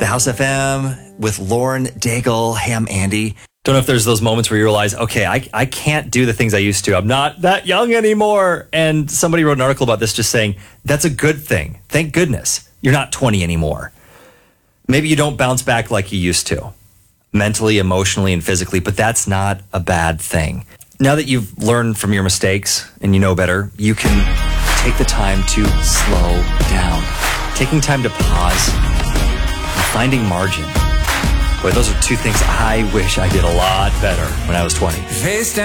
House FM with Lauren Daigle. Hey, I'm Andy. Don't know if there's those moments where you realize, okay, I can't do the things I used to. I'm not that young anymore. And somebody wrote an article about this just saying, that's a good thing. Thank goodness you're not 20 anymore. Maybe you don't bounce back like you used to, mentally, emotionally, and physically, but that's not a bad thing. Now that you've learned from your mistakes and you know better, you can take the time to slow down. Taking time to pause and finding margin. Boy, those are two things I wish I did a lot better when I was 20.